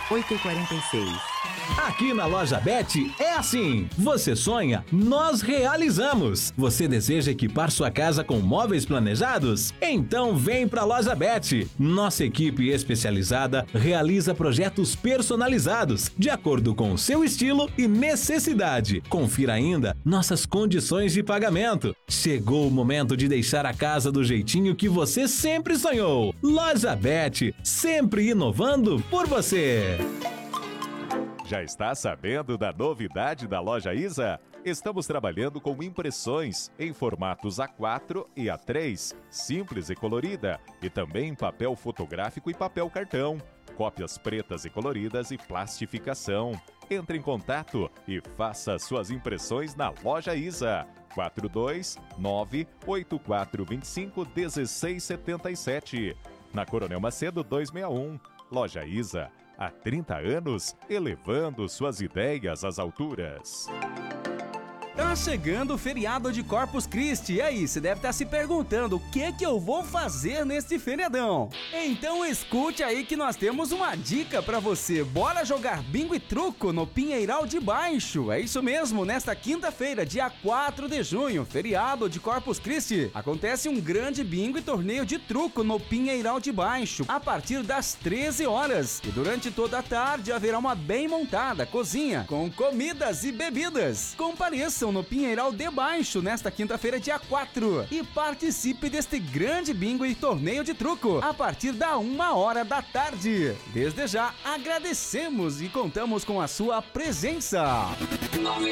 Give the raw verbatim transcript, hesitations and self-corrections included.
oito e quarenta e seis. Aqui na Loja Bet é assim. Você sonha, nós realizamos. Você deseja equipar sua casa com móveis planejados? Então vem pra Loja Bet. Nossa equipe especializada realiza projetos personalizados de acordo com o seu estilo e necessidade. Confira ainda nossas condições de pagamento. Chegou o momento de deixar a casa do jeitinho que você sempre sonhou. Loja Bet, sempre inovando por você. Já está sabendo da novidade da Loja Isa? Estamos trabalhando com impressões em formatos A quatro e A três, simples e colorida, e também papel fotográfico e papel cartão, cópias pretas e coloridas e plastificação. Entre em contato e faça suas impressões na Loja Isa. quatro dois nove oito quatro dois cinco um seis sete sete. Na Coronel Macedo duzentos e sessenta e um. Loja Isa. Há trinta anos, elevando suas ideias às alturas. Tá chegando o feriado de Corpus Christi, e aí, você deve estar se perguntando o que que eu vou fazer neste feriadão? Então escute aí que nós temos uma dica pra você. Bora jogar bingo e truco no Pinheiral de Baixo. É isso mesmo, nesta quinta-feira, dia quatro de junho, feriado de Corpus Christi, acontece um grande bingo e torneio de truco no Pinheiral de Baixo, a partir das treze horas. E durante toda a tarde haverá uma bem montada cozinha, com comidas e bebidas. Compareçam no Pinheiral de Baixo nesta quinta-feira, dia quatro, e participe deste grande bingo e torneio de truco a partir da uma hora da tarde. Desde já agradecemos e contamos com a sua presença.